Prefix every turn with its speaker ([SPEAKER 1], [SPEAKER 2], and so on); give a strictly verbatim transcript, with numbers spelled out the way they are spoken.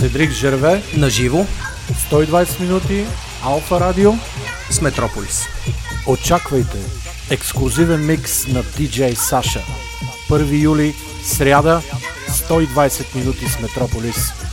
[SPEAKER 1] Седрик Жерве
[SPEAKER 2] на живо
[SPEAKER 1] сто и двайсет минути Алфа Радио
[SPEAKER 2] с Метрополис.
[SPEAKER 1] Очаквайте ексклузивен микс на диджей Саша. първи юли, сряда, сто и двайсет минути с Метрополис.